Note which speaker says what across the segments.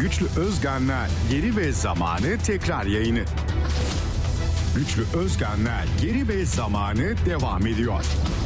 Speaker 1: Güçlü Özgen'le Yeri ve Zamanı tekrar yayını. Güçlü Özgen'le Yeri ve Zamanı devam ediyor.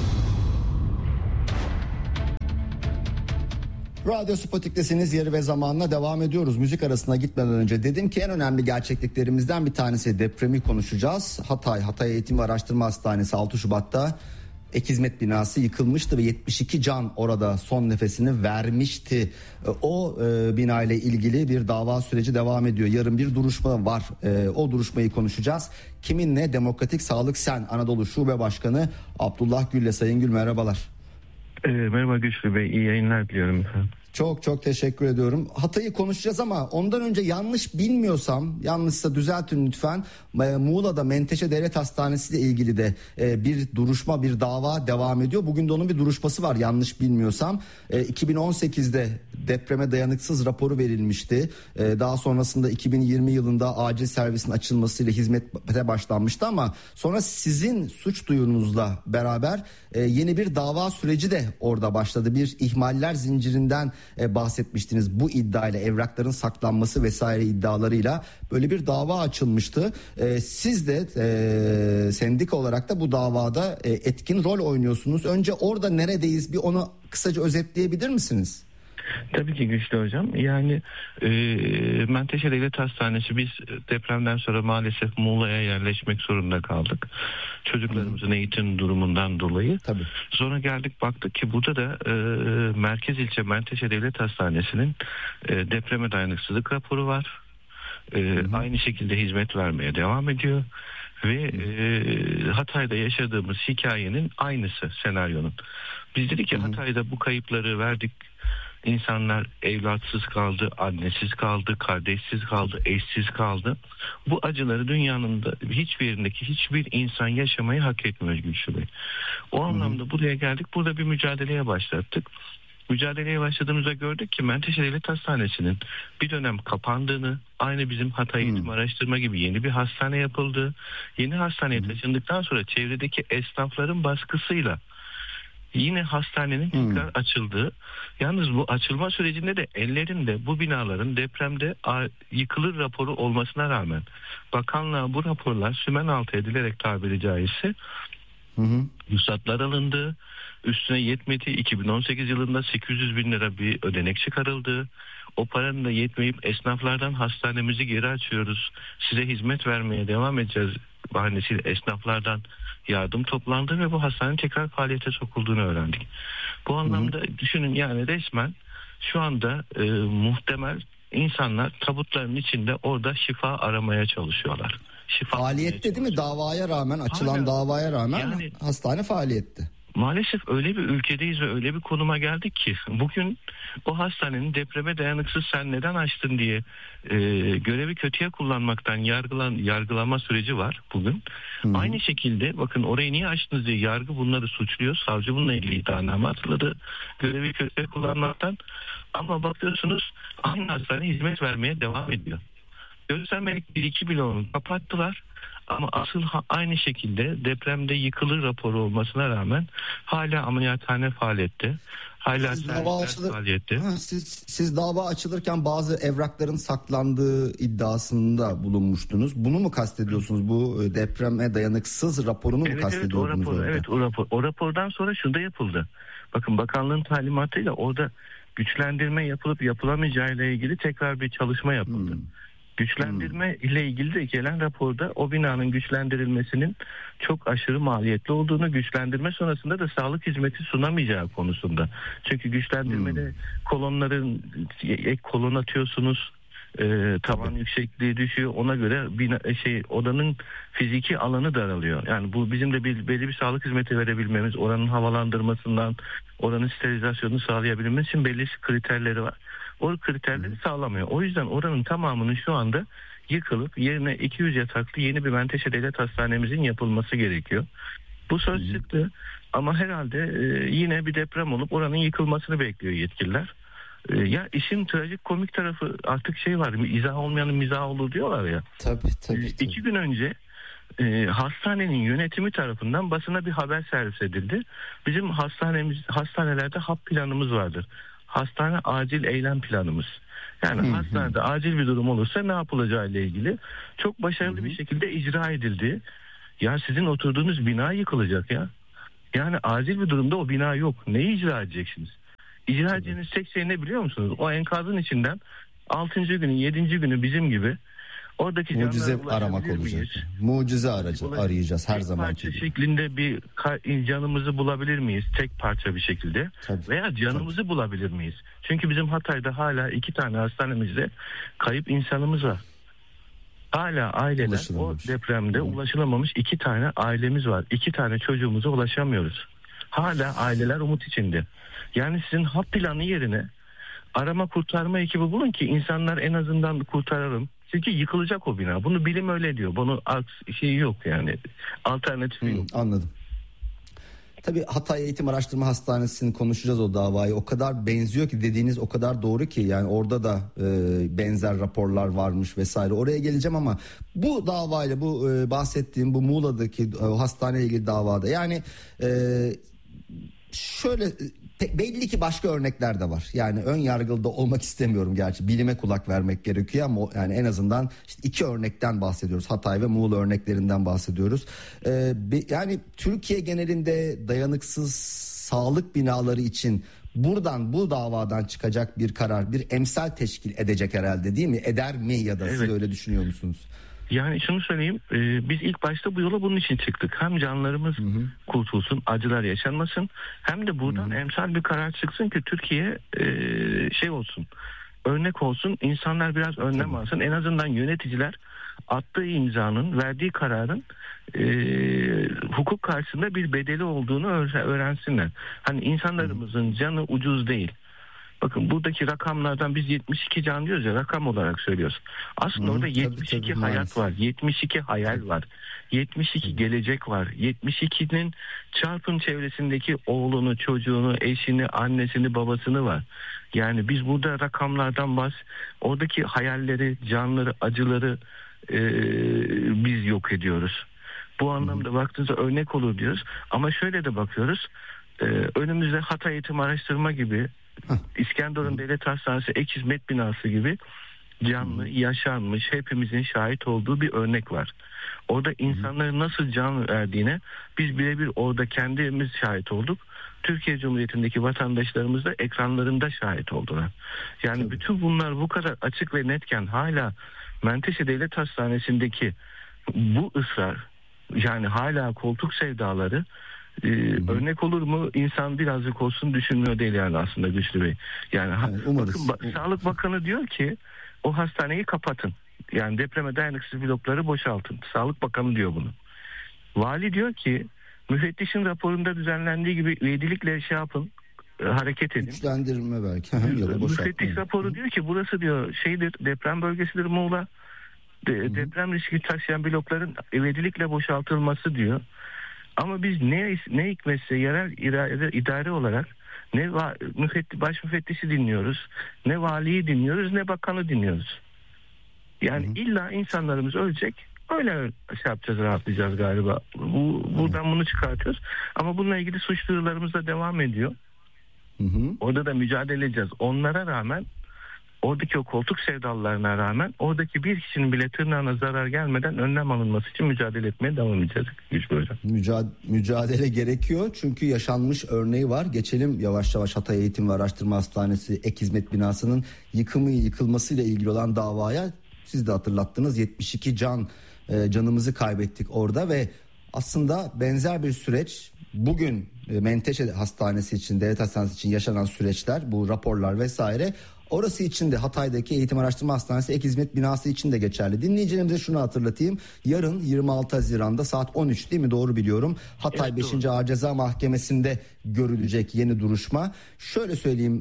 Speaker 2: Radyo Spotik'tesiniz, Yeri ve Zaman'la devam ediyoruz. Müzik arasına gitmeden önce dedim ki en önemli gerçekliklerimizden bir tanesi depremi konuşacağız. Hatay Eğitim ve Araştırma Hastanesi 6 Şubat'ta ek hizmet binası yıkılmıştı ve 72 can orada son nefesini vermişti. O bina ile ilgili bir dava süreci devam ediyor. Yarın bir duruşma var. O duruşmayı konuşacağız. Kiminle? Demokratik Sağlık Sen Anadolu Şube Başkanı Abdullah Gül'le. Sayın Gül merhabalar.
Speaker 3: Merhaba Güçlü Bey, iyi yayınlar diliyorum efendim.
Speaker 2: Çok teşekkür ediyorum. Hatay'ı konuşacağız ama ondan önce yanlış bilmiyorsam, yanlışsa düzeltin lütfen. Muğla'da Menteşe Devlet Hastanesi ile ilgili de bir duruşma, bir dava devam ediyor. Bugün de onun bir duruşması var yanlış bilmiyorsam. 2018'de depreme dayanıksız raporu verilmişti. Daha sonrasında 2020 yılında acil servisin açılmasıyla hizmete başlanmıştı ama sonra sizin suç duyurunuzla beraber yeni bir dava süreci de orada başladı. Bir ihmaller zincirinden bahsetmiştiniz, bu iddiayla, evrakların saklanması vesaire iddialarıyla böyle bir dava açılmıştı. Siz de sendika olarak da bu davada etkin rol oynuyorsunuz. Önce orada neredeyiz, bir onu kısaca özetleyebilir misiniz?
Speaker 3: Tabii ki Güçlü Hocam. Yani Menteşe Devlet Hastanesi, biz depremden sonra maalesef Muğla'ya yerleşmek zorunda kaldık. Çocuklarımızın eğitim durumundan dolayı.
Speaker 2: Tabii.
Speaker 3: Sonra geldik, baktık ki burada da Merkez İlçe Menteşe Devlet Hastanesi'nin depreme dayanıksızlık raporu var. Aynı şekilde hizmet vermeye devam ediyor. Ve Hatay'da yaşadığımız hikayenin aynısı, senaryonun. Biz dedik ki Hatay'da bu kayıpları verdik. İnsanlar evlatsız kaldı, annesiz kaldı, kardeşsiz kaldı, eşsiz kaldı. Bu acıları dünyanın da hiçbir yerindeki hiçbir insan yaşamayı hak etmiyor Güçlü Bey. O anlamda buraya geldik, burada bir mücadeleye başlattık. Mücadeleye başladığımızda gördük ki Menteşe Devlet Hastanesi'nin bir dönem kapandığını, aynı bizim Hatay Eğitim Araştırma gibi yeni bir hastane yapıldı. Yeni hastaneye taşındıktan sonra çevredeki esnafların baskısıyla yine hastanenin tekrar açıldığı, yalnız bu açılma sürecinde de ellerinde bu binaların depremde yıkılır raporu olmasına rağmen bakanlığa bu raporlar sümen altı edilerek, tabiri caizse ruhsatlar alındı. Üstüne yetmedi. 2018 yılında 800 bin lira bir ödenek çıkarıldı. O paranın da yetmeyip esnaflardan hastanemizi geri açıyoruz, size hizmet vermeye devam edeceğiz bahanesiyle esnaflardan yardım toplandı ve bu hastanenin tekrar faaliyete sokulduğunu öğrendik. Bu anlamda düşünün, yani resmen şu anda muhtemel insanlar tabutların içinde orada şifa aramaya çalışıyorlar.
Speaker 2: Faaliyette değil mi? Davaya rağmen, açılan davaya rağmen yani, hastane faaliyette.
Speaker 3: Maalesef öyle bir ülkedeyiz ve öyle bir konuma geldik ki bugün o hastanenin depreme dayanıksız sen neden açtın diye görevi kötüye kullanmaktan yargılama süreci var bugün. Aynı şekilde bakın, orayı niye açtınız diye yargı bunları suçluyor. Savcı bununla ilgili iddianame atladı, görevi kötüye kullanmaktan. Ama bakıyorsunuz aynı hastane hizmet vermeye devam ediyor. Göstermelik 1-2 bloğunu kapattılar. Ama asıl aynı şekilde depremde yıkılır raporu olmasına rağmen hala ameliyathane faaliyette. Hala servisler faaliyette.
Speaker 2: Siz dava açılırken bazı evrakların saklandığı iddiasında bulunmuştunuz. Bunu mu kastediyorsunuz? Bu depreme dayanıksız raporunu mu kastediyordunuz?
Speaker 3: Evet, o rapor. O rapordan sonra şu da yapıldı. Bakın, bakanlığın talimatıyla orada güçlendirme yapılıp yapılamayacağı ile ilgili tekrar bir çalışma yapıldı. Güçlendirme ile ilgili de gelen raporda o binanın güçlendirilmesinin çok aşırı maliyetli olduğunu, güçlendirme sonrasında da sağlık hizmeti sunamayacağı konusunda. Çünkü güçlendirmede kolonların ek kolon atıyorsunuz, tavan yüksekliği düşüyor, ona göre odanın fiziki alanı daralıyor. Yani bu bizim de belli bir sağlık hizmeti verebilmemiz, oranın havalandırmasından oranın sterilizasyonunu sağlayabilmemiz için belli kriterleri var. O kriterleri sağlamıyor. O yüzden oranın tamamının şu anda yıkılıp yerine 200 yataklı yeni bir Menteşe Devlet Hastanemizin yapılması gerekiyor. Bu söz çıktı ama herhalde yine bir deprem olup oranın yıkılmasını bekliyor yetkililer. Ya işin trajik komik tarafı artık var, izah olmayanın mizahı olur diyorlar ya.
Speaker 2: Tabii.
Speaker 3: 2 gün önce hastanenin yönetimi tarafından basına bir haber servis edildi. Bizim hastanelerde hap planımız vardır. hastane acil eylem planımız. Yani hastanede acil bir durum olursa ne yapılacağı ile ilgili çok başarılı bir şekilde icra edildi. Ya sizin oturduğunuz bina yıkılacak ya. Yani acil bir durumda o bina yok. Neyi icra edeceksiniz? İcra edeceğiniz tek şey ne biliyor musunuz? O enkazın içinden 6. günü 7. günü bizim gibi oradaki
Speaker 2: mucize aramak olacak. Mucize arayacağız her zamanki gibi.
Speaker 3: Tek parça şeklinde bir canımızı bulabilir miyiz? Tek parça bir şekilde. Tabii, veya canımızı bulabilir miyiz? Çünkü bizim Hatay'da hala 2 tane hastanemizde kayıp insanımız var. Hala aileler o depremde ulaşılamamış 2 tane ailemiz var. 2 tane çocuğumuza ulaşamıyoruz. Hala aileler umut içinde. Yani sizin hap planı yerine arama kurtarma ekibi bulun ki insanlar en azından kurtaralım. Çünkü yıkılacak o bina. Bunu bilim öyle diyor. Bunun şeyi yok yani. Alternatifi yok.
Speaker 2: Anladım. Tabii Hatay Eğitim Araştırma Hastanesi'ni konuşacağız, o davayı. O kadar benziyor ki, dediğiniz o kadar doğru ki, yani orada da benzer raporlar varmış vesaire. Oraya geleceğim ama bu davayla, bu bahsettiğim bu Muğla'daki hastaneyle ilgili davada yani şöyle belli ki başka örnekler de var. Yani ön yargılı da olmak istemiyorum gerçi. Bilime kulak vermek gerekiyor ama yani en azından işte 2 örnekten bahsediyoruz. Hatay ve Muğla örneklerinden bahsediyoruz. Yani Türkiye genelinde dayanıksız sağlık binaları için buradan, bu davadan çıkacak bir karar, bir emsal teşkil edecek herhalde, değil mi? Eder mi, ya da siz öyle düşünüyor musunuz?
Speaker 3: Yani şunu söyleyeyim, biz ilk başta bu yola bunun için çıktık. Hem canlarımız kurtulsun, acılar yaşanmasın, hem de buradan emsal bir karar çıksın ki Türkiye şey olsun, örnek olsun, insanlar biraz önlem alsın. En azından yöneticiler attığı imzanın, verdiği kararın hukuk karşısında bir bedeli olduğunu öğrensinler. Hani insanlarımızın canı ucuz değil. Bakın buradaki rakamlardan biz 72 can diyoruz ya, rakam olarak söylüyoruz. Aslında orada 72 hayat var, 72 hayal var, 72 gelecek var. 72'nin çarpın çevresindeki oğlunu, çocuğunu, eşini, annesini, babasını var. Yani biz burada rakamlardan oradaki hayalleri, canları, acıları biz yok ediyoruz. Bu anlamda baktığınızda örnek olur diyoruz. Ama şöyle de bakıyoruz. Önümüzde Hatay Eğitim Araştırma gibi, İskenderun Devlet Hastanesi ek hizmet binası gibi canlı, yaşanmış, hepimizin şahit olduğu bir örnek var. Orada insanların nasıl can verdiğine biz birebir orada kendimiz şahit olduk. Türkiye Cumhuriyeti'ndeki vatandaşlarımız da ekranlarında şahit oldular. Yani bütün bunlar bu kadar açık ve netken hala Menteşe Devlet Hastanesi'ndeki bu ısrar, yani hala koltuk sevdaları örnek olur mu? İnsan birazcık olsun düşünmüyor değil yani aslında Güçlü Bey. Yani umarız. Bakın, Sağlık Bakanı diyor ki o hastaneyi kapatın. Yani depreme dayanıksız blokları boşaltın. Sağlık Bakanı diyor bunu. Vali diyor ki müfettişin raporunda düzenlendiği gibi üyedilikle şey yapın, hareket edin.
Speaker 2: Güçlendirme belki.
Speaker 3: Müfettiş raporu diyor ki burası diyor şeydir, deprem bölgesidir Muğla. Deprem riski taşıyan blokların ivedilikle boşaltılması diyor. Ama biz ne hikmetse yerel idare olarak ne baş müfettişi dinliyoruz, ne valiyi dinliyoruz, ne bakanı dinliyoruz. Yani illa insanlarımız ölecek, öyle şey yapacağız, rahatlayacağız galiba. Buradan bunu çıkartıyoruz. Ama bununla ilgili suç duyurularımız da devam ediyor. Orada da mücadele edeceğiz. Onlara rağmen, oradaki o koltuk sevdalılarına rağmen oradaki bir kişinin bile tırnağına zarar gelmeden önlem alınması için mücadele etmeye devam edeceğiz. Güçlü Hocam.
Speaker 2: Mücadele gerekiyor çünkü yaşanmış örneği var. Geçelim yavaş yavaş Hatay Eğitim ve Araştırma Hastanesi ek hizmet binasının yıkılmasıyla ilgili olan davaya. Siz de hatırlattınız, 72 canımızı kaybettik orada ve aslında benzer bir süreç bugün Menteşe Hastanesi için, Devlet Hastanesi için yaşanan süreçler, bu raporlar vesaire, orası için de Hatay'daki Eğitim Araştırma Hastanesi ek hizmet binası için de geçerli. Dinleyicilerimize şunu hatırlatayım. Yarın 26 Haziran'da saat 13, değil mi? Doğru biliyorum. Hatay evet, 5. Ağır Ceza Mahkemesi'nde görülecek yeni duruşma. Şöyle söyleyeyim,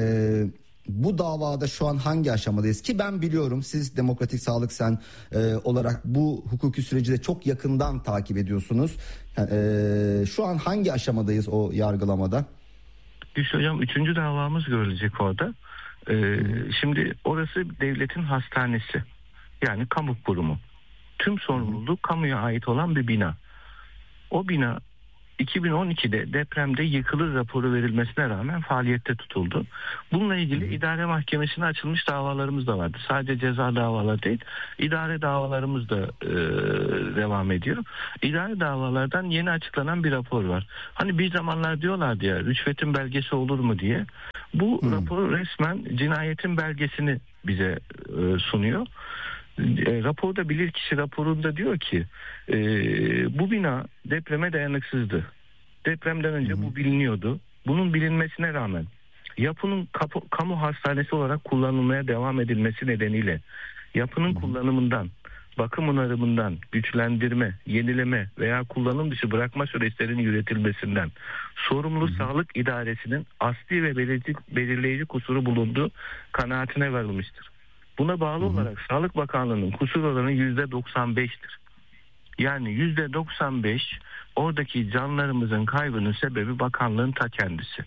Speaker 2: bu davada şu an hangi aşamadayız ki ben biliyorum siz Demokratik Sağlık Sen olarak bu hukuki süreci de çok yakından takip ediyorsunuz. Yani, şu an hangi aşamadayız o yargılamada?
Speaker 3: Güçlü Hocam 3. davamız görülecek orada. Şimdi orası devletin hastanesi, yani kamu kurumu. Tüm sorumluluk kamuya ait olan bir bina. O bina 2012'de depremde yıkılır raporu verilmesine rağmen faaliyette tutuldu. Bununla ilgili idare mahkemesine açılmış davalarımız da vardı. Sadece ceza davaları değil, idare davalarımız da devam ediyor. İdare davalardan yeni açıklanan bir rapor var. Hani bir zamanlar diyorlardı ya, rüşvetin belgesi olur mu diye. Bu rapor resmen cinayetin belgesini bize sunuyor. Raporda bilirkişi raporunda diyor ki bu bina depreme dayanıksızdı. Depremden önce bu biliniyordu. Bunun bilinmesine rağmen yapının kamu hastanesi olarak kullanılmaya devam edilmesi nedeniyle yapının kullanımından, bakım onarımından, güçlendirme, yenileme veya kullanım dışı bırakma süreçlerinin yürütülmesinden sorumlu sağlık idaresinin asli ve belirleyici kusuru bulunduğu kanaatine varılmıştır. Buna bağlı olarak Sağlık Bakanlığı'nın kusur oranı %95'tir. Yani %95 oradaki canlarımızın kaybının sebebi bakanlığın ta kendisi.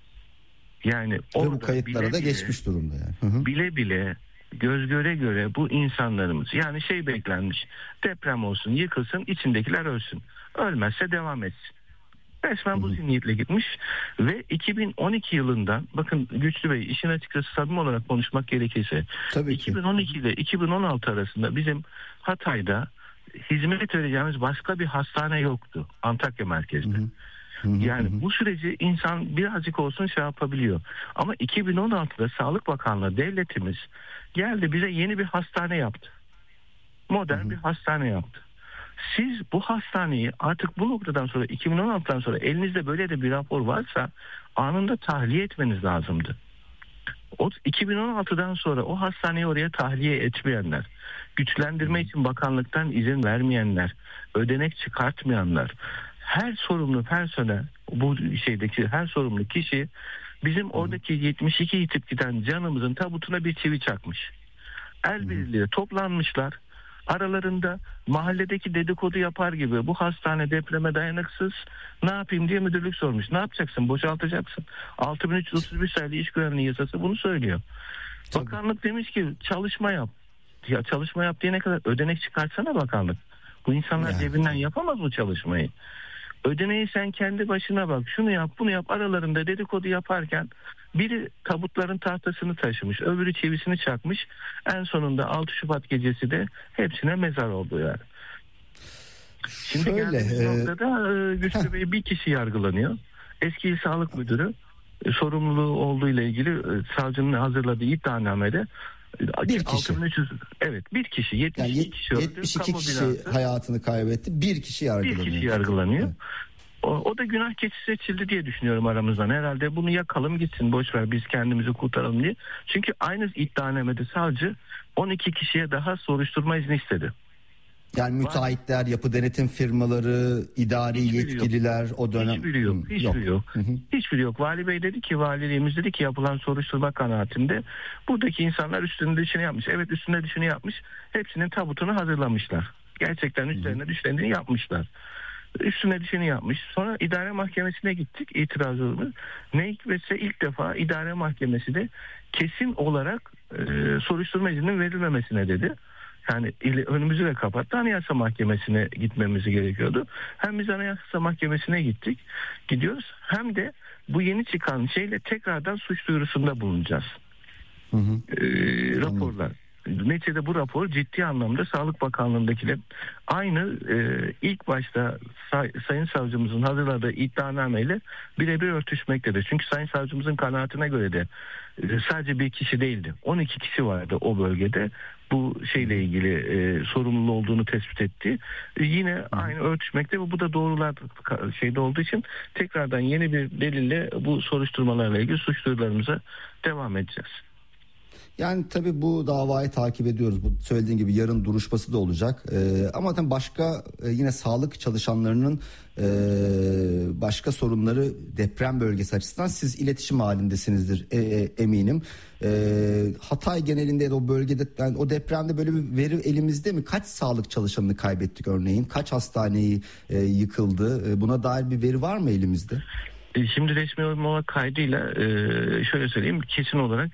Speaker 3: Yani orada
Speaker 2: bu kayıtlara da geçmiş durumda yani.
Speaker 3: Bile bile göz göre göre bu insanlarımız, yani beklenmiş, deprem olsun, yıkılsın, içindekiler ölsün. Ölmezse devam etsin. Resmen bu zihniyetle gitmiş ve 2012 yılından, bakın Güçlü Bey, işin açıkçası samimi olarak konuşmak gerekirse, 2012 ile 2016 arasında bizim Hatay'da hizmet vereceğimiz başka bir hastane yoktu Antakya merkezde. Yani bu süreci insan birazcık olsun yapabiliyor. Ama 2016'da Sağlık Bakanlığı, devletimiz geldi bize yeni bir hastane yaptı. Modern bir hastane yaptı. Siz bu hastaneyi artık bu noktadan sonra, 2016'dan sonra elinizde böyle de bir rapor varsa anında tahliye etmeniz lazımdı. 2016'dan sonra o hastaneyi oraya tahliye etmeyenler, güçlendirme için bakanlıktan izin vermeyenler, ödenek çıkartmayanlar, her sorumlu personel, bu şeydeki her sorumlu kişi bizim oradaki 72 yitip giden canımızın tabutuna bir çivi çakmış. El birliğiyle toplanmışlar. Aralarında mahalledeki dedikodu yapar gibi bu hastane depreme dayanıksız, ne yapayım diye müdürlük sormuş. Ne yapacaksın? Boşaltacaksın. 6331 sayılı iş güvenliği yasası bunu söylüyor. Tabii. Bakanlık demiş ki çalışma yap. Ya çalışma yap diyene kadar ödenek çıkartsana bakanlık. Bu insanlar cebinden yapamaz bu çalışmayı. Ödeneği sen kendi başına bak, şunu yap bunu yap, aralarında dedikodu yaparken biri tabutların tahtasını taşımış, öbürü çivisini çakmış, en sonunda 6 Şubat gecesi de hepsine mezar oldu yani. Şimdi geldiğimiz noktada Güçlü Bey bir kişi yargılanıyor. Eski İl Sağlık Müdürü sorumluluğu olduğu ile ilgili savcının hazırladığı iddianamede
Speaker 2: bir kişi.
Speaker 3: 6300, evet, bir kişi, 72 kişi öldü.
Speaker 2: 72 kişi hayatını kaybetti. Bir kişi yargılanıyor.
Speaker 3: Bir kişi yargılanıyor. Evet. O da günah keçisi seçildi diye düşünüyorum aramızdan. Herhalde bunu yakalım gitsin, boş ver, biz kendimizi kurtaralım diye. Çünkü aynı iddianamede savcı 12 kişiye daha soruşturma izni istedi.
Speaker 2: Yani müteahhitler, yapı denetim firmaları, idari yetkililer o dönem...
Speaker 3: Hiçbiri yok. Hiçbiri yok. Vali Bey dedi ki, valiliğimiz dedi ki yapılan soruşturma kanaatinde buradaki insanlar üstüne düşeni yapmış. Evet, üstüne düşeni yapmış. Hepsinin tabutunu hazırlamışlar. Gerçekten üstlerine düşeni yapmışlar. Üstüne düşeni yapmış. Sonra idare mahkemesine gittik, itirazımız. Ne hikmetse ilk defa idare mahkemesi de kesin olarak soruşturma izninin verilmemesine dedi. Yani önümüzü de kapattı. Anayasa Mahkemesi'ne gitmemiz gerekiyordu. Hem biz Anayasa Mahkemesi'ne gidiyoruz. Hem de bu yeni çıkan şeyle tekrardan suç duyurusunda bulunacağız. Raporlar. Neticede bu rapor ciddi anlamda Sağlık Bakanlığı'ndakiyle aynı ilk başta Sayın Savcımızın hazırladığı iddianameyle birebir örtüşmektedir. Çünkü Sayın Savcımızın kanaatine göre de sadece bir kişi değildi. 12 kişi vardı o bölgede. Bu şeyle ilgili sorumlu olduğunu tespit etti. Yine aynı örtüşmekte ve bu da doğrular şeyde olduğu için tekrardan yeni bir delille bu soruşturmalarla ilgili suç duyurularımıza devam edeceğiz.
Speaker 2: Yani tabii bu davayı takip ediyoruz. Bu söylediğin gibi yarın duruşması da olacak. Ama tabii başka yine sağlık çalışanlarının başka sorunları deprem bölgesi açısından siz iletişim halindesinizdir eminim. Hatay genelinde ya da o bölgede, yani o depremde böyle bir veri elimizde mi? Kaç sağlık çalışanını kaybettik örneğin? Kaç hastaneyi yıkıldı? Buna dair bir veri var mı elimizde?
Speaker 3: Şimdi resmi olma kaydıyla şöyle söyleyeyim, kesin olarak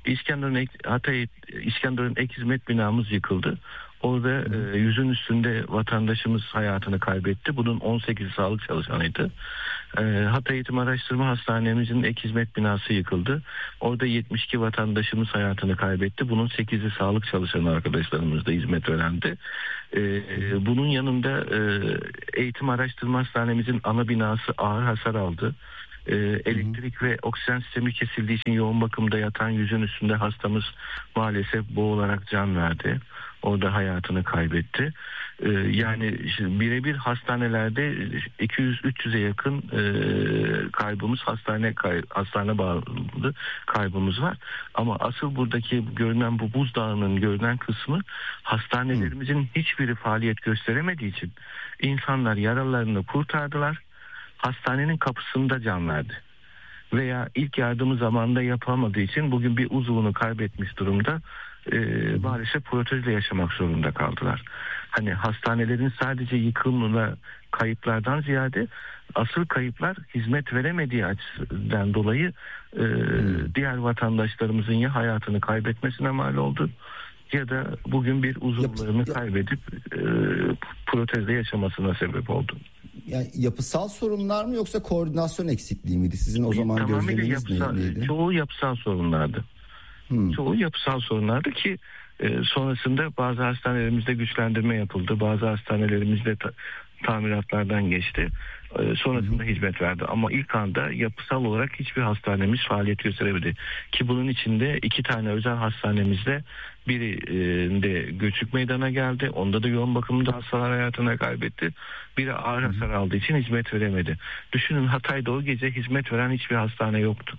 Speaker 3: İskenderun ek hizmet binamız yıkıldı. Orada 100'ün üstünde vatandaşımız hayatını kaybetti. Bunun 18 sağlık çalışanıydı. Hatay Eğitim Araştırma Hastanemizin ek hizmet binası yıkıldı. Orada 72 vatandaşımız hayatını kaybetti. Bunun 8'i sağlık çalışanı arkadaşlarımız da hizmet verendi. Bunun yanında Eğitim Araştırma Hastanemizin ana binası ağır hasar aldı. Elektrik ve oksijen sistemi kesildiği için yoğun bakımda yatan 100'ün üstünde hastamız maalesef boğularak can verdi. Orada hayatını kaybetti. Yani işte birebir hastanelerde 200-300'e yakın kaybımız, hastane bağlı kaybımız var. Ama asıl buradaki görünen bu buzdağının görünen kısmı hastanelerimizin hiçbiri faaliyet gösteremediği için insanlar yaralarını kurtardılar. Hastanenin kapısında can verdi. Veya ilk yardımı zamanında yapamadığı için bugün bir uzvunu kaybetmiş durumda maalesef protezle yaşamak zorunda kaldılar. Hani hastanelerin sadece yıkımla kayıplardan ziyade asıl kayıplar hizmet veremediği açısından dolayı diğer vatandaşlarımızın ya hayatını kaybetmesine mal oldu ya da bugün bir uzuvlarını kaybedip protezle yaşamasına sebep oldu.
Speaker 2: Yani yapısal sorunlar mı yoksa koordinasyon eksikliği miydi? Sizin o zaman gözleminiz neydi?
Speaker 3: Çoğu yapısal sorunlardı. Çoğu yapısal sorunlardı ki sonrasında bazı hastanelerimizde güçlendirme yapıldı. Bazı hastanelerimizde tamiratlardan geçti. Sonrasında hizmet verdi. Ama ilk anda yapısal olarak hiçbir hastanemiz faaliyet gösteremedi. Ki bunun içinde 2 tane özel hastanemizde birinde göçük meydana geldi. Onda da yoğun bakımda hastalar hayatını kaybetti. Biri ağır hasar aldığı için hizmet veremedi. Düşünün, Hatay'da o gece hizmet veren hiçbir hastane yoktu.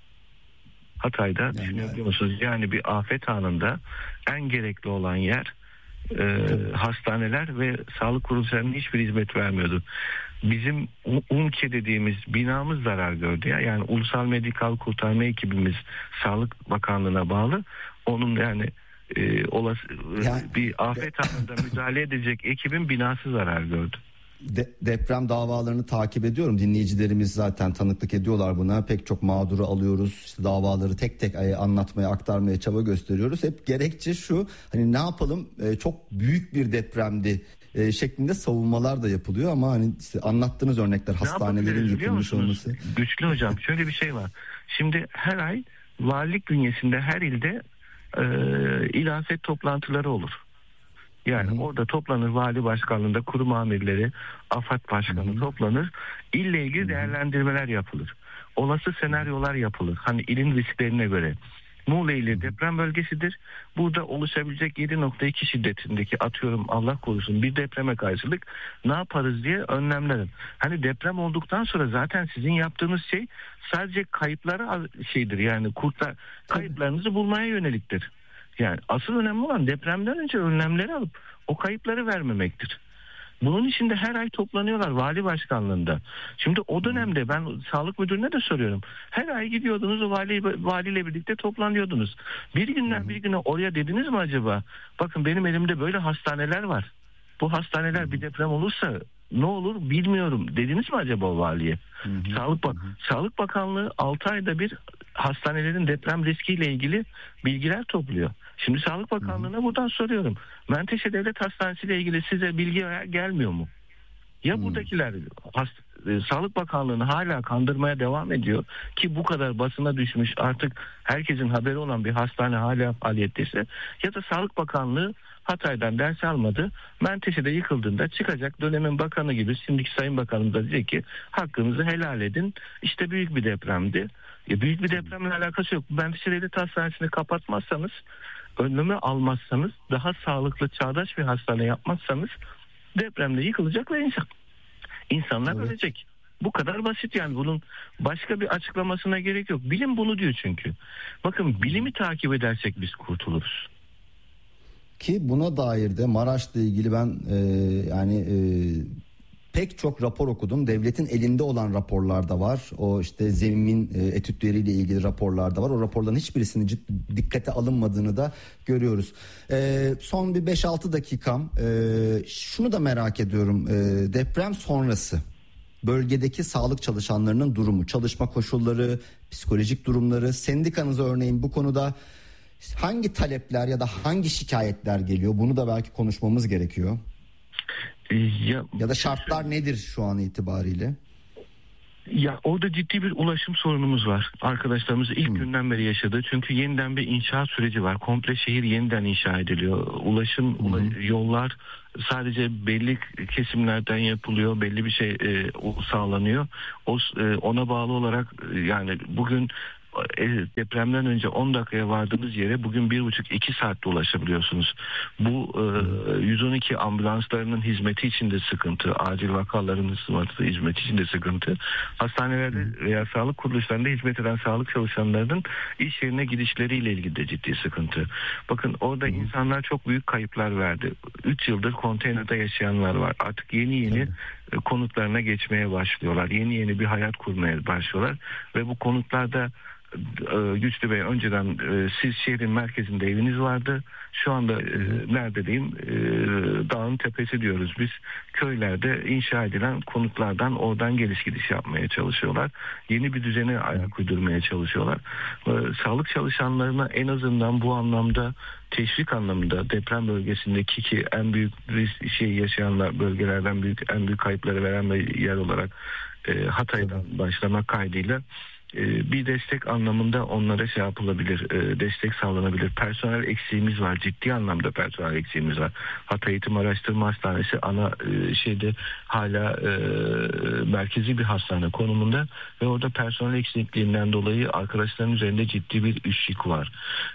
Speaker 3: Hatay'da düşünebiliyor musunuz? Yani bir afet anında en gerekli olan yer hastaneler ve sağlık kuruluşlarının hiçbir hizmet vermiyordu. Bizim UMKE dediğimiz binamız zarar gördü ya. Yani Ulusal Medikal Kurtarma Ekibimiz Sağlık Bakanlığı'na bağlı. Onun bir afet anında müdahale edecek ekibin binası zarar gördü.
Speaker 2: Deprem davalarını takip ediyorum. Dinleyicilerimiz zaten tanıklık ediyorlar buna. Pek çok mağduru alıyoruz. İşte davaları tek tek anlatmaya, aktarmaya çaba gösteriyoruz. Hep gerekçe şu: hani ne yapalım? Çok büyük bir depremdi şeklinde savunmalar da yapılıyor ama hani işte anlattığınız örnekler, hastanelerin yıkılmış olması.
Speaker 3: Güçlü hocam, şöyle bir şey var. Şimdi her ay valilik bünyesinde her ilde il afet toplantıları olur. Yani orada toplanır, vali başkanlığında kurum amirleri, AFAD başkanı toplanır. İlle ilgili değerlendirmeler yapılır. Olası senaryolar yapılır. Hani ilin risklerine göre. Muğla ili deprem bölgesidir. Burada oluşabilecek 7.2 şiddetindeki, atıyorum Allah korusun, bir depreme karşılık ne yaparız diye önlemler. Hani deprem olduktan sonra zaten sizin yaptığınız şey sadece kayıpları şeydir. Yani kayıplarınızı bulmaya yöneliktir. Yani asıl önemli olan depremden önce önlemleri alıp o kayıpları vermemektir. Bunun için de her ay toplanıyorlar vali başkanlığında. Şimdi o dönemde ben sağlık müdürüne de soruyorum. Her ay gidiyordunuz, o valiyle birlikte toplanıyordunuz. Bir günden bir güne oraya dediniz mi acaba? Bakın benim elimde böyle hastaneler var. Bu hastaneler bir deprem olursa ne olur bilmiyorum dediniz mi acaba o valiye? Sağlık Bakanlığı 6 ayda bir hastanelerin deprem riskiyle ilgili bilgiler topluyor. Şimdi Sağlık Bakanlığı'na buradan soruyorum. Menteşe Devlet Hastanesi ile ilgili size bilgi gelmiyor mu? Ya buradakiler Sağlık Bakanlığı'nı hala kandırmaya devam ediyor ki bu kadar basına düşmüş, artık herkesin haberi olan bir hastane hala faaliyetteyse, ya da Sağlık Bakanlığı Hatay'dan ders almadı. Menteşe'de yıkıldığında çıkacak dönemin bakanı gibi, şimdiki Sayın Bakanım da diyecek ki hakkınızı helal edin. İşte büyük bir depremdi. Büyük bir depremle alakası yok. Menteşe Devlet Hastanesi'ni kapatmazsanız, önlemi almazsanız, daha sağlıklı, çağdaş bir hastane yapmazsanız depremde yıkılacak ve insanlar ölecek. Bu kadar basit yani. Bunun başka bir açıklamasına gerek yok. Bilim bunu diyor çünkü. Bakın, bilimi takip edersek biz kurtuluruz.
Speaker 2: Ki buna dair de Maraş'la ilgili ben pek çok rapor okudum. Devletin elinde olan raporlar da var. O işte zemin etütleriyle ilgili raporlar da var. O raporların hiçbirisinin dikkate alınmadığını da görüyoruz. Son bir 5-6 dakikam. Şunu da merak ediyorum. Deprem sonrası. bölgedeki sağlık çalışanlarının durumu, çalışma koşulları, psikolojik durumları, sendikanıza örneğin bu konuda hangi talepler ya da hangi şikayetler geliyor? Bunu da belki konuşmamız gerekiyor. Ya da şartlar nedir şu an itibariyle?
Speaker 3: Ya orada ciddi bir ulaşım sorunumuz var. Arkadaşlarımız ilk günden beri yaşadı. Çünkü yeniden bir inşaat süreci var. Komple şehir yeniden inşa ediliyor. Yollar sadece belli kesimlerden yapılıyor. Belli bir şey sağlanıyor. Ona bağlı olarak yani bugün depremden önce 10 dakikaya vardığınız yere bugün 1,5-2 saatte ulaşabiliyorsunuz. Bu 112 ambulanslarının hizmeti için de sıkıntı. Acil vakaların hizmeti için de sıkıntı. Hastanelerde veya sağlık kuruluşlarında hizmet eden sağlık çalışanlarının iş yerine gidişleriyle ilgili de ciddi sıkıntı. Bakın orada insanlar çok büyük kayıplar verdi. 3 yıldır konteynerde yaşayanlar var. Artık yeni konutlarına geçmeye başlıyorlar. Yeni bir hayat kurmaya başlıyorlar. Ve bu konutlarda Güçlü Bey önceden siz şehrin merkezinde eviniz vardı. Şu anda nerede diyeyim dağın tepesi diyoruz biz. Köylerde inşa edilen konutlardan oradan geliş gidiş yapmaya çalışıyorlar. Yeni bir düzene ayak uydurmaya çalışıyorlar. Sağlık çalışanlarına en azından bu anlamda teşvik anlamında deprem bölgesindeki ki en büyük yaşayanlar bölgelerden en büyük kayıpları veren bir yer olarak Hatay'dan başlamak kaydıyla bir destek anlamında onlara yapılabilir, destek sağlanabilir. Personel eksiğimiz var, ciddi anlamda personel eksiğimiz var. Hatay Eğitim Araştırma Hastanesi ana hala merkezi bir hastane konumunda ve orada personel eksikliğinden dolayı arkadaşların üzerinde ciddi bir iş var.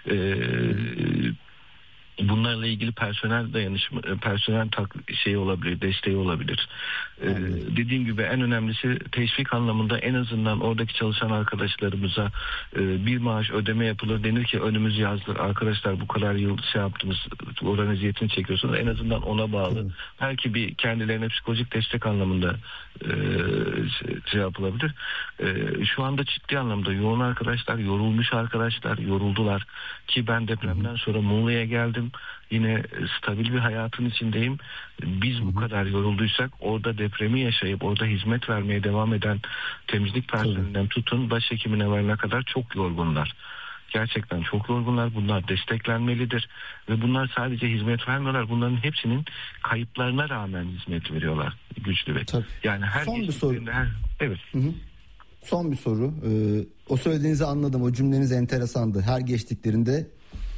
Speaker 3: Bunlarla ilgili personel olabilir, desteği olabilir. Dediğim gibi en önemlisi teşvik anlamında en azından oradaki çalışan arkadaşlarımıza bir maaş ödeme yapılır. Denir ki önümüz yazdır. Arkadaşlar bu kadar yıl yaptınız, oranın eziyetini çekiyorsunuz. En azından ona bağlı. Belki bir kendilerine psikolojik destek anlamında yapılabilir. Şu anda ciddi anlamda yoğun arkadaşlar, yorulmuş arkadaşlar, yoruldular. Ki ben depremden sonra Muğla'ya geldim. Yine stabil bir hayatın içindeyim. Biz bu kadar yorulduysak orada depremi yaşayıp orada hizmet vermeye devam eden temizlik personelinden tutun başhekimine varana kadar çok yorgunlar. Gerçekten çok yorgunlar. Bunlar desteklenmelidir. Ve bunlar sadece hizmet vermiyorlar. Bunların hepsinin kayıplarına rağmen hizmet veriyorlar Güçlü Bey. Yani her
Speaker 2: son bir soru.
Speaker 3: Evet.
Speaker 2: Son bir soru. O söylediğinizi anladım. O cümleniz enteresandı. Her geçtiklerinde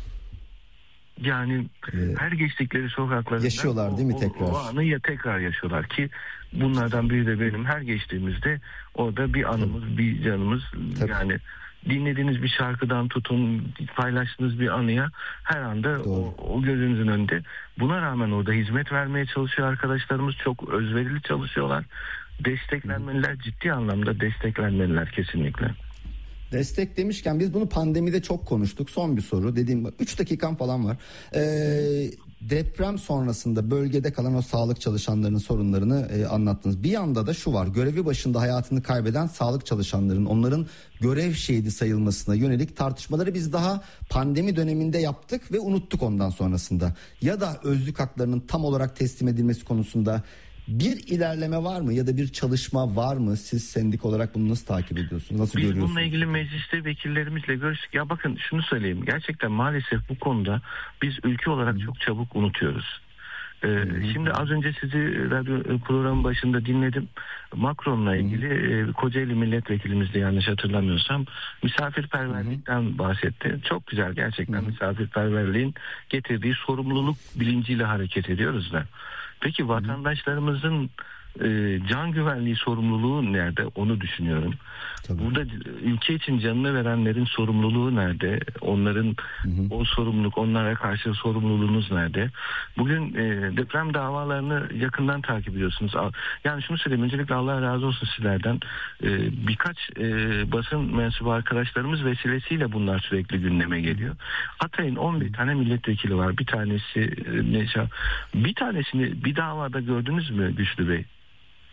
Speaker 3: yani her geçtikleri sokaklarında
Speaker 2: yaşıyorlar değil mi tekrar?
Speaker 3: O anı tekrar yaşıyorlar ki bunlardan biri de benim her geçtiğimizde orada bir anımız, bir canımız yani dinlediğiniz bir şarkıdan tutun paylaştığınız bir anıya her anda o gözünüzün önünde. Buna rağmen orada hizmet vermeye çalışıyor arkadaşlarımız. Çok özverili çalışıyorlar. Desteklenmeliler, ciddi anlamda desteklenmeliler kesinlikle.
Speaker 2: Destek demişken biz bunu pandemide çok konuştuk. Son bir soru. Dediğim 3 dakikam falan var. Deprem sonrasında bölgede kalan o sağlık çalışanlarının sorunlarını anlattınız. Bir yanda da şu var. Görevi başında hayatını kaybeden sağlık çalışanların onların görev şehidi sayılmasına yönelik tartışmaları biz daha pandemi döneminde yaptık ve unuttuk ondan sonrasında. Ya da özlük haklarının tam olarak teslim edilmesi konusunda bir ilerleme var mı ya da bir çalışma var mı? Siz sendik olarak bunu nasıl takip ediyorsunuz? Nasıl görüyorsunuz?
Speaker 3: Biz bununla ilgili mecliste vekillerimizle görüştük. Ya bakın şunu söyleyeyim. Gerçekten maalesef bu konuda biz ülke olarak çok çabuk unutuyoruz. Şimdi az önce sizi radyo programı başında dinledim. Macron'la ilgili Kocaeli milletvekilimizde yanlış hatırlamıyorsam misafirperverlikten bahsetti. Çok güzel gerçekten misafirperverliğin getirdiği sorumluluk bilinciyle hareket ediyoruz da. Peki vatandaşlarımızın can güvenliği sorumluluğu nerede? Onu düşünüyorum. Tabii. Burada ülke için canını verenlerin sorumluluğu nerede? Onların o sorumluluk, onlara karşı sorumluluğunuz nerede? Bugün deprem davalarını yakından takip ediyorsunuz. Yani şunu söyleyeyim, öncelikle Allah razı olsun sizlerden. Birkaç basın mensubu arkadaşlarımız vesilesiyle bunlar sürekli gündeme geliyor. Hatay'ın 11 tane milletvekili var. Bir tanesini bir davada gördünüz mü Güçlü Bey?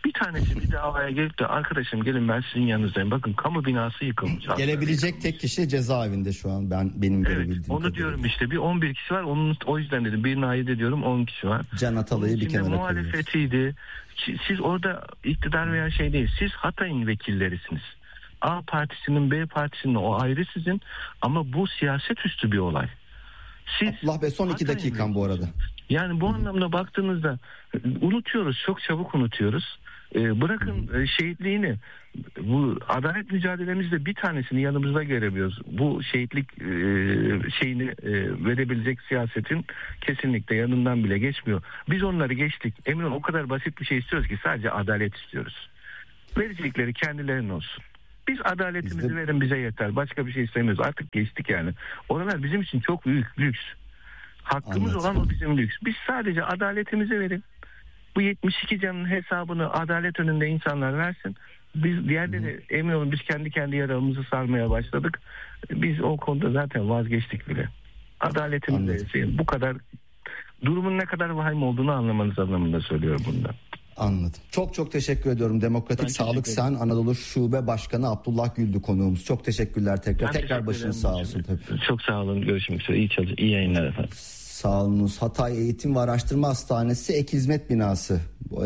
Speaker 3: Bir tanesi bir davaya gelip de arkadaşım gelin ben sizin yanınızdayım. Bakın kamu binası yıkılmış.
Speaker 2: Gelebilecek tek kişi cezaevinde şu an benim görebildiğim.
Speaker 3: Evet, onu diyorum işte bir 11 kişi var. O yüzden dedim bir naide diyorum 10 kişi var.
Speaker 2: Can Atalay'ı bir kenara koyuyoruz.
Speaker 3: Muhalefetiydi. Siz orada iktidar veya şey değil. Siz Hatay'ın vekillerisiniz. A partisinin B partisinin o ayrı sizin ama bu siyaset üstü bir olay. Siz
Speaker 2: Abdullah Bey son 2 dakikam bu arada.
Speaker 3: Yani bu anlamda baktığınızda unutuyoruz, çok çabuk unutuyoruz. Bırakın şehitliğini, bu adalet mücadelemizde bir tanesini yanımızda göremiyoruz. Bu şehitlik şeyini verebilecek siyasetin kesinlikle yanından bile geçmiyor. Biz onları geçtik. Emin olun o kadar basit bir şey istiyoruz ki sadece adalet istiyoruz. Verecekleri kendilerine olsun. Biz adaletimizi verin bize yeter. Başka bir şey istemiyoruz. Artık geçtik yani. Oralar bizim için çok büyük lüks. Hakkımız olan o bizim lüks. Biz sadece adaletimizi verin. Bu 72 canın hesabını adalet önünde insanlar versin. Biz diğerleri emin olun biz kendi yaramızı sarmaya başladık. Biz o konuda zaten vazgeçtik bile. Adaletimizi verin. Bu kadar durumun ne kadar vahim olduğunu anlamanız anlamında söylüyorum bundan.
Speaker 2: Anladım. Çok teşekkür ediyorum. Demokratik Sağlık Sen Anadolu Şube Başkanı Abdullah Güldü konuğumuz. Çok teşekkürler tekrar. Tekrar başınız sağ olsun. Tabii.
Speaker 3: Çok sağ olun. Görüşmek üzere. İyi yayınlar efendim.
Speaker 2: Sağ olunuz. Hatay Eğitim ve Araştırma Hastanesi Ek Hizmet Binası.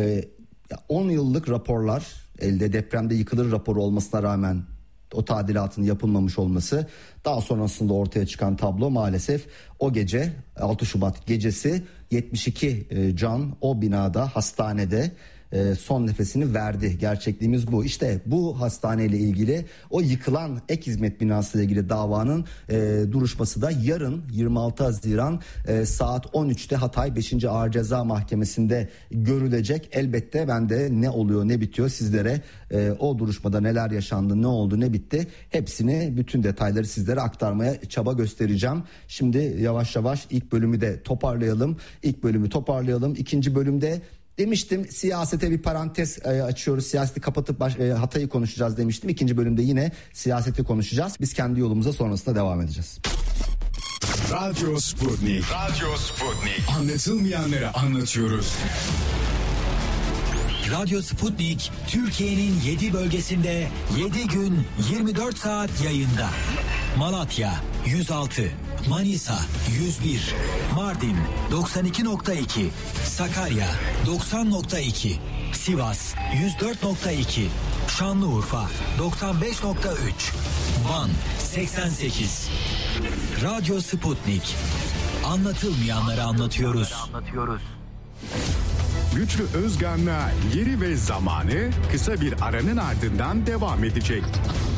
Speaker 2: 10 yıllık raporlar elde, depremde yıkılır raporu olmasına rağmen o tadilatın yapılmamış olması, daha sonrasında ortaya çıkan tablo maalesef o gece 6 Şubat gecesi 72 can o binada, hastanede son nefesini verdi. Gerçekliğimiz bu. İşte bu hastaneyle ilgili, o yıkılan ek hizmet binası ile ilgili davanın duruşması da yarın 26 Haziran saat 13'te Hatay 5. Ağır Ceza Mahkemesi'nde görülecek. Elbette ben de ne oluyor ne bitiyor sizlere o duruşmada neler yaşandı, ne oldu, ne bitti, hepsini, bütün detayları sizlere aktarmaya çaba göstereceğim. Şimdi yavaş yavaş ilk bölümü de toparlayalım. İkinci bölümde demiştim siyasete bir parantez açıyoruz. Siyaseti kapatıp Hatay'ı konuşacağız demiştim. İkinci bölümde yine siyaseti konuşacağız. Biz kendi yolumuza sonrasında devam edeceğiz.
Speaker 1: Radyo Sputnik. Anlatılmayanları anlatıyoruz.
Speaker 4: Radyo Sputnik Türkiye'nin 7 bölgesinde 7 gün 24 saat yayında. Malatya 106, Manisa 101, Mardin 92.2, Sakarya 90.2, Sivas 104.2, Şanlıurfa 95.3, Van 88. Radyo Sputnik. Anlatılmayanları anlatıyoruz.
Speaker 1: Güçlü Özgen'le Yeri ve Zamanı kısa bir aranın ardından devam edecek.